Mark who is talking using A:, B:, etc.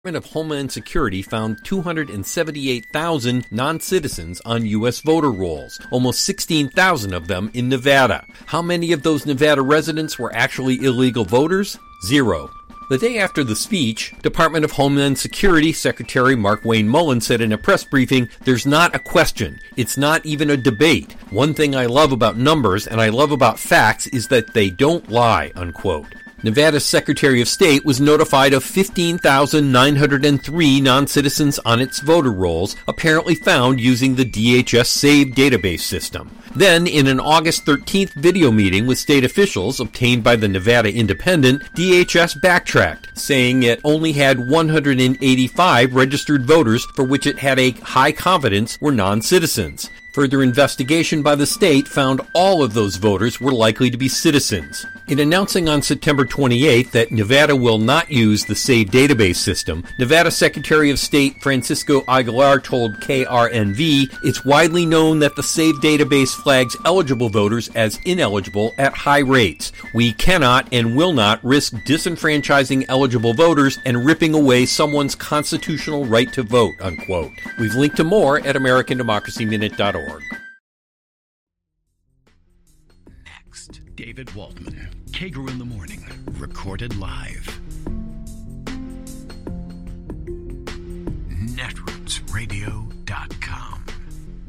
A: Department of Homeland Security found 278,000 non-citizens on U.S. voter rolls, almost 16,000 of them in Nevada. How many of those Nevada residents were actually illegal voters? 0. The day after the speech, Department of Homeland Security Secretary Markwayne Mullin said in a press briefing, "There's not a question. It's not even a debate. One thing I love about numbers and I love about facts is that they don't lie," unquote. Nevada's Secretary of State was notified of 15,903 non-citizens on its voter rolls, apparently found using the DHS SAVE database system. Then, in an August 13th video meeting with state officials obtained by the Nevada Independent, DHS backtracked, saying it only had 185 registered voters for which it had a high confidence were non-citizens. Further investigation by the state found all of those voters were likely to be citizens. In announcing on September 28th that Nevada will not use the SAVE database system, Nevada Secretary of State Francisco Aguilar told KRNV it's widely known that the SAVE database flags eligible voters as ineligible at high rates. We cannot and will not risk disenfranchising eligible voters and ripping away someone's constitutional right to vote, unquote. We've linked to more at AmericanDemocracyMinute.org.
B: Next, David Waltman, Kager in the Morning, recorded live. Netrootsradio.com.